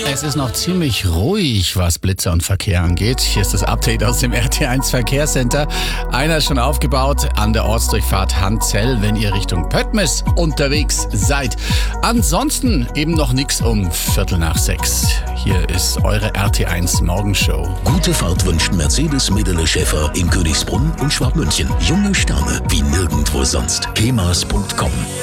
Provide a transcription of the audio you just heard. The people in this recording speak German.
Es ist noch ziemlich ruhig, was Blitzer und Verkehr angeht. Hier ist das Update aus dem RT1 Verkehrscenter. Einer ist schon aufgebaut an der Ortsdurchfahrt Handzell, wenn ihr Richtung Pöttmes unterwegs seid. Ansonsten eben noch nichts um 5:45. Hier ist eure RT1 Morgenshow. Gute Fahrt wünscht Mercedes Medele Schäfer in Königsbrunn und Schwabmünchen. Junge Sterne wie nirgendwo sonst. kemas.com